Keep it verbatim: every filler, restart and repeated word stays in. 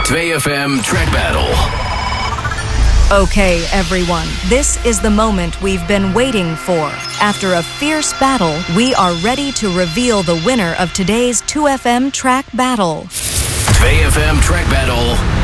two F M Track Battle. Okay, everyone, this is the moment we've been waiting for. After a fierce battle, we are ready to reveal the winner of today's two F M Track Battle. two F M Track Battle